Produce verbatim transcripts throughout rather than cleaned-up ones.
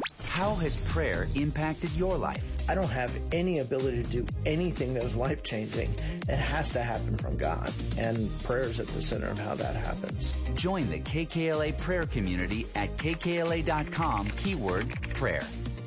How has prayer impacted your life? I don't have any ability to do anything that is life-changing. It has to happen from God, and prayer is at the center of how that happens. Join the K K L A prayer community at K K L A dot com, keyword prayer.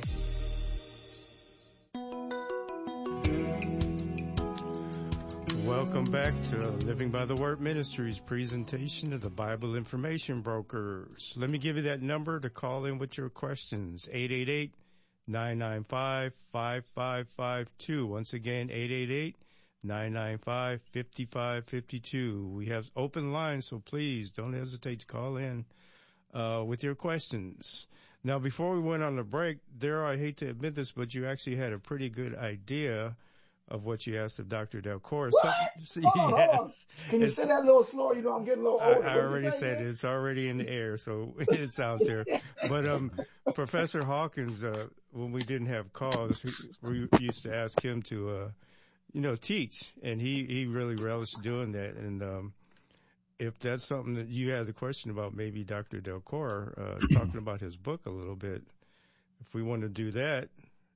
Welcome back to Living by the Word Ministries presentation of the Bible Information Brokers. Let me give you that number to call in with your questions, eight eight eight, nine nine five, five five five two. Once again, eight eight eight, nine nine five, five five five two. We have open lines, so please don't hesitate to call in uh, with your questions. Now, before we went on the break, there, I hate to admit this, but you actually had a pretty good idea of what you asked of Doctor Delcor. What? So, hold on, yes, hold on. Can you say that a little slower? You know, I'm getting a little older. I, I already said it. It's already in the air, so it's out there. But um, Professor Hawkins, uh, when we didn't have calls, we used to ask him to, uh, you know, teach, and he, he really relished doing that. And um, if that's something that you had the question about, maybe Doctor Delcor, uh, talking about his book a little bit, if we want to do that,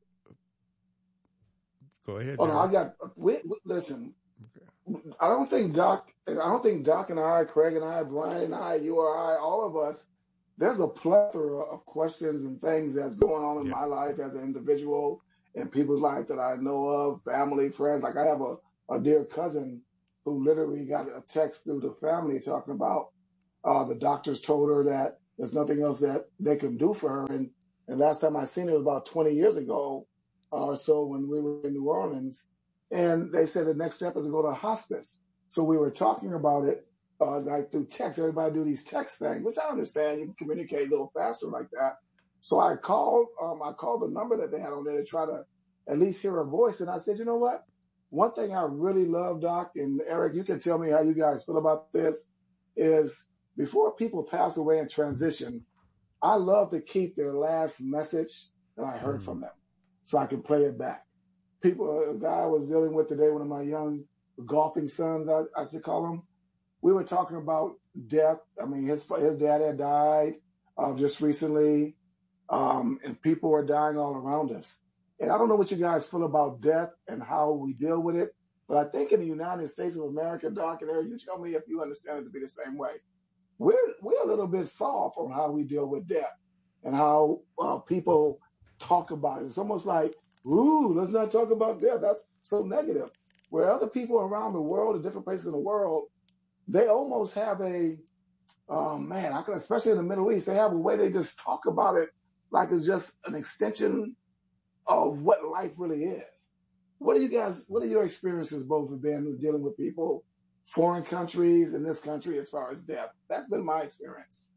go ahead. Oh, no, I got, we, we, listen, okay. I don't think Doc, I don't think Doc and I, Craig and I, Brian and I, you or I, all of us, there's a plethora of questions and things that's going on in yeah. my life as an individual and people's life that I know of, family, friends. Like I have a, a dear cousin who literally got a text through the family talking about uh, the doctors told her that there's nothing else that they can do for her. And, and last time I seen it was about twenty years ago or so when we were in New Orleans. And they said the next step is to go to hospice. So we were talking about it uh, like through text. Everybody do these text things, which I understand. You can communicate a little faster like that. So I called, um, I called the number that they had on there to try to at least hear her voice. And I said, you know what? One thing I really love, Doc, and Eric, you can tell me how you guys feel about this, is before people pass away and transition, I love to keep their last message that I heard mm-hmm. from them so I can play it back. People, a guy I was dealing with today, one of my young golfing sons, I, I should call him, we were talking about death. I mean, his his dad had died uh, just recently, um, and people are dying all around us. And I don't know what you guys feel about death and how we deal with it, but I think in the United States of America, Doc and Eric, you tell me if you understand it to be the same way. We're we're a little bit soft on how we deal with death and how uh, people talk about it. It's almost like, ooh, let's not talk about death. That's so negative. Where other people around the world, in different places in the world, they almost have a, oh man, I can, especially in the Middle East, they have a way they just talk about it like it's just an extension of what life really is. What are you guys, what are your experiences both have been dealing with people, foreign countries and this country as far as death? That's been my experience.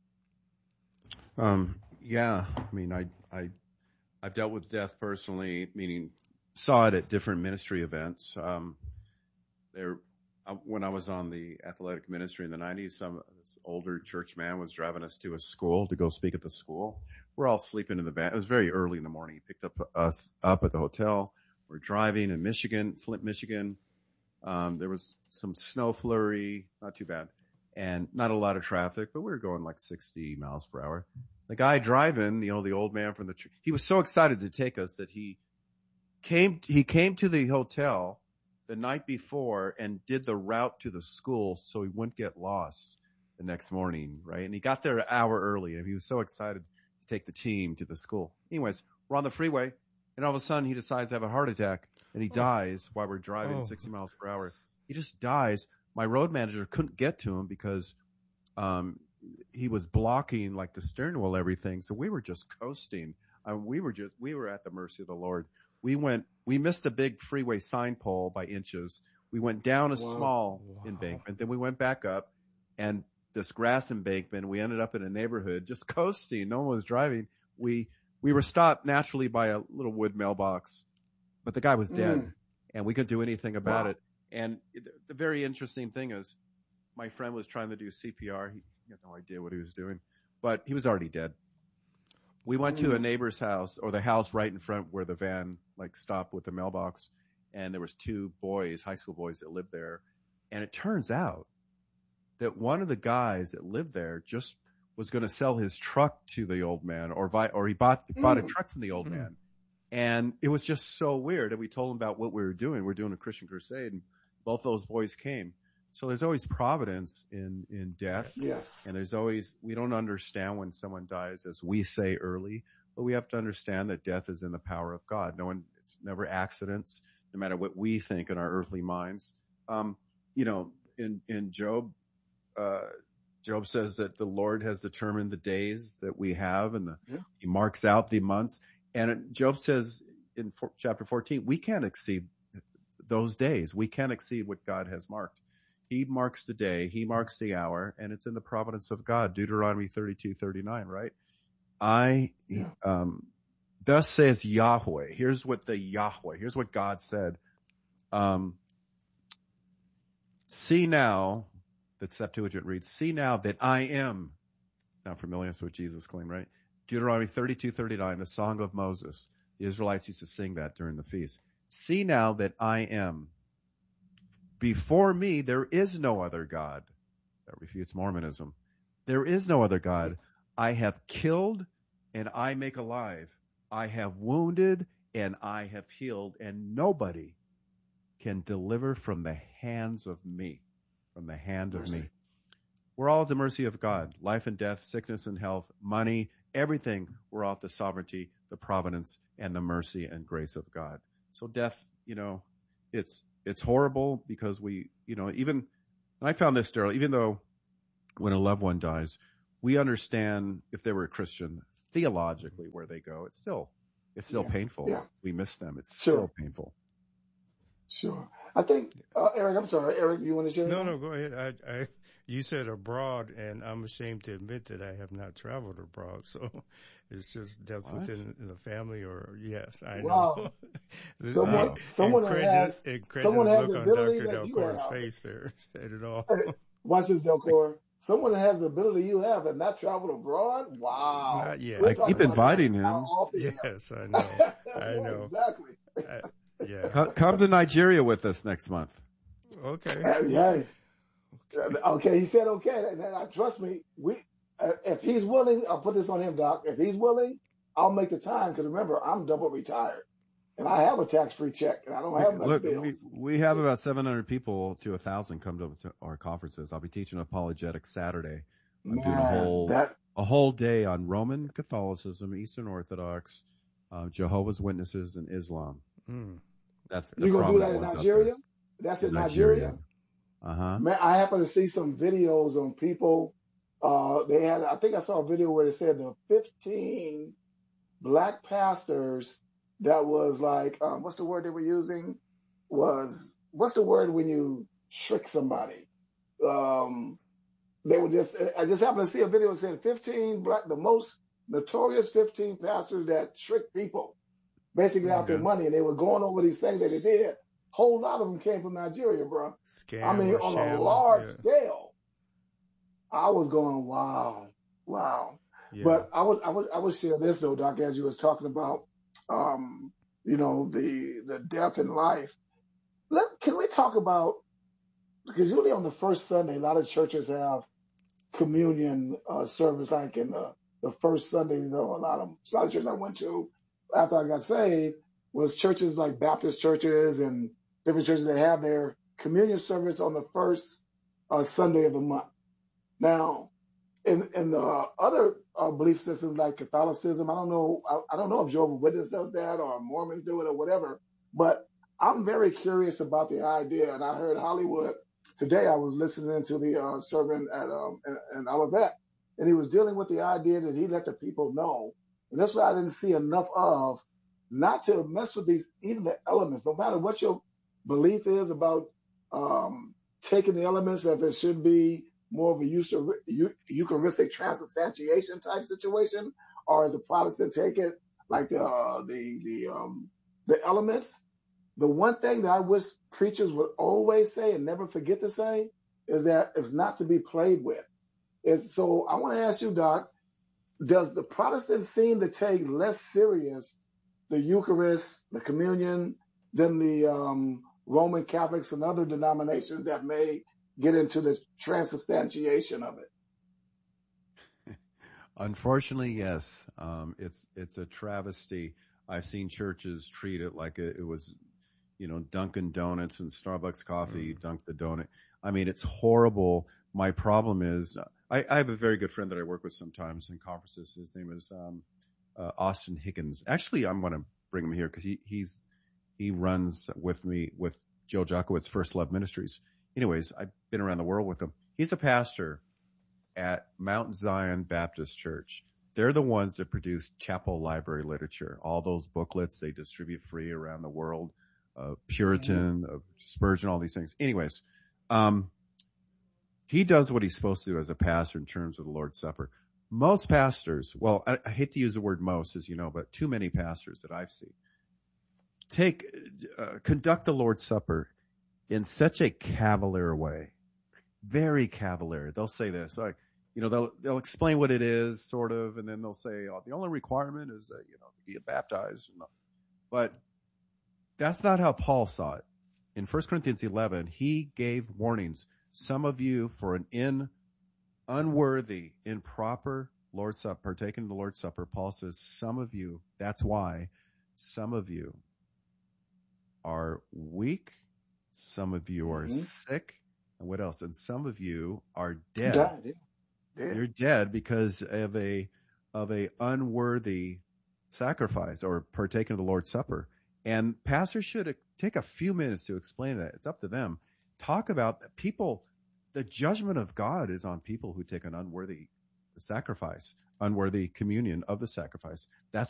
Um, yeah, I mean, I, I, I've dealt with death personally, meaning saw it at different ministry events. Um, there, uh, when I was on the athletic ministry in the nineties, some this older church man was driving us to a school to go speak at the school. We're all sleeping in the van. It was very early in the morning. He picked up us up at the hotel. We're driving in Michigan, Flint, Michigan. Um, there was some snow flurry, not too bad, and not a lot of traffic, but we were going like sixty miles per hour. The guy driving, you know, the old man from the church, he was so excited to take us that he came, he came to the hotel the night before and did the route to the school so he wouldn't get lost the next morning, right? And he got there an hour early and he was so excited to take the team to the school. Anyways, we're on the freeway and all of a sudden he decides to have a heart attack and he oh. dies while we're driving oh. sixty miles per hour. He just dies. My road manager couldn't get to him because, um, he was blocking like the steering wheel, everything. So we were just coasting. Uh, we were just, we were at the mercy of the Lord. We went, we missed a big freeway sign pole by inches. We went down a Whoa. small wow. embankment. Then we went back up and this grass embankment. We ended up in a neighborhood just coasting. No one was driving. We, we were stopped naturally by a little wood mailbox, but the guy was dead mm. and we couldn't do anything about wow. it. And the very interesting thing is my friend was trying to do C P R. He, he had no idea what he was doing, but he was already dead. We went to a neighbor's house, or the house right in front where the van like stopped with the mailbox, and there was two boys, high school boys that lived there. And it turns out that one of the guys that lived there just was going to sell his truck to the old man, or buy, or he bought bought a Mm. truck from the old Mm. man. And it was just so weird. And we told him about what we were doing. We're doing a Christian crusade, and both those boys came. So there's always providence in, in death. Yeah. And there's always, we don't understand when someone dies, as we say early, but we have to understand that death is in the power of God. No one, it's never accidents, no matter what we think in our earthly minds. Um, you know, in, in Job, uh, Job says that the Lord has determined the days that we have, and the, Yeah. he marks out the months. And Job says in for, chapter fourteen, we can't exceed those days. We can't exceed what God has marked. He marks the day, he marks the hour, and it's in the providence of God. Deuteronomy thirty-two thirty-nine, right? I, Yeah. um, thus says Yahweh. Here's what the Yahweh, here's what God said. Um, see now, the Septuagint reads, see now that I am. Now familiar with what Jesus claimed, right? Deuteronomy thirty-two thirty-nine, the Song of Moses. The Israelites used to sing that during the feast. See now that I am. Before me, there is no other God. That refutes Mormonism. There is no other God. I have killed and I make alive. I have wounded and I have healed, and nobody can deliver from the hands of me, from the hand of me. We're all at the mercy of God. Life and death, sickness and health, money, everything. We're all at the sovereignty, the providence, and the mercy and grace of God. So death, you know, it's, it's horrible because we, you know, even, and I found this, Daryl, even though when a loved one dies, we understand if they were a Christian theologically where they go, it's still, it's still Yeah. painful. Yeah. We miss them. It's Sure. still painful. Sure. I think, uh, Eric, I'm sorry. Eric, you want to share? No, anything? no, go ahead. I, I, you said abroad, and I'm ashamed to admit that I have not traveled abroad. So it's just that's What? within the family, or yes, I Wow. know. Someone, Wow. someone that incredulous, has, incredulous someone has look the on ability Doctor that you Delcour's have. face there said it all. Watch this, Delcor. Someone that has the ability you have and not traveled abroad. Wow. Not yet. We'll I talk keep about inviting that him. off the air. Yes, I know. I Yeah, know. exactly. I, yeah. Come, come to Nigeria with us next month. Okay. Uh, yeah. Okay, he said okay. And, and, uh, trust me, we uh, if he's willing, I'll put this on him, Doc. If he's willing, I'll make the time. Because remember, I'm double retired, and I have a tax-free check, and I don't have much Look, bills. we, we have about seven hundred people to a thousand come to, to our conferences. I'll be teaching apologetics Saturday. I'm Man, doing a whole that a whole day on Roman Catholicism, Eastern Orthodox, uh, Jehovah's Witnesses, and Islam. Mm. That's the you gonna do that in prominent ones out Nigeria? That's there. in Nigeria. Nigeria. Uh huh. Man, I happen to see some videos on people. Uh, they had, I think I saw a video where they said the fifteen black pastors that was like, um, what's the word they were using? Was, what's the word when you trick somebody? Um, they were just, I just happened to see a video that said fifteen black, the most notorious fifteen pastors that trick people, basically out their Okay. money. And they were going over these things that they did. Whole lot of them came from Nigeria, bro. Scam I mean, or on sham. a large Yeah. scale. I was going, wow, wow. Yeah. But I was, I was, I would share this though, Doc, as you was talking about, um, you know, the the death in life. Let, can we talk about, because usually on the first Sunday, a lot of churches have communion uh, service, like in the the first Sundays. Though a lot of a lot of churches I went to after I got saved was churches like Baptist churches and different churches that have their communion service on the first uh, Sunday of the month. Now, in in the other uh, belief systems like Catholicism, I don't know, I, I don't know if Jehovah's Witness does that or Mormons do it or whatever, but I'm very curious about the idea. And I heard Hollywood today. I was listening to the uh, sermon at um in, in Olivet, and he was dealing with the idea that he let the people know, and that's what I didn't see enough of, not to mess with these, even the elements, no matter what your belief is about um, taking the elements, if it should be more of a Eucharistic transubstantiation type situation, or as a Protestant take it, like the, uh, the, the, um, the elements. The one thing that I wish preachers would always say and never forget to say is that it's not to be played with. It's, so I want to ask you, Doc, does the Protestants seem to take less serious the Eucharist, the communion, than the um, Roman Catholics and other denominations that may get into the transubstantiation of it? Unfortunately, yes. Um, it's it's a travesty. I've seen churches treat it like it, it was, you know, Dunkin' Donuts and Starbucks coffee, Mm. dunk the donut. I mean, it's horrible. My problem is, I, I have a very good friend that I work with sometimes in conferences. His name is um, uh, Austin Higgins. Actually, I'm going to bring him here because he he's he runs with me with Joe Jokowitz, First Love Ministries. Anyways, I've been around the world with him. He's a pastor at Mount Zion Baptist Church. They're the ones that produce chapel library literature. All those booklets they distribute free around the world. Uh, Puritan, uh, Spurgeon, all these things. Anyways, um, he does what he's supposed to do as a pastor in terms of the Lord's Supper. Most pastors, well, I, I hate to use the word most, as you know, but too many pastors that I've seen take, uh, conduct the Lord's Supper in such a cavalier way. Very cavalier. They'll say this, like, you know, they'll, they'll explain what it is, sort of, and then they'll say, oh, the only requirement is that, you know, to get baptized. But that's not how Paul saw it. In First Corinthians eleven, he gave warnings. Some of you, for an in, unworthy, improper Lord's Supper, partaking of the Lord's Supper, Paul says, some of you, that's why, some of you are weak, some of you are Mm-hmm. sick, and what else? And some of you are dead. Died, yeah. Yeah. You're dead because of a of a unworthy sacrifice or partaking of the Lord's Supper. And pastors should take a few minutes to explain that. It's up to them. Talk about people. The judgment of God is on people who take an unworthy sacrifice, unworthy communion of the sacrifice. That's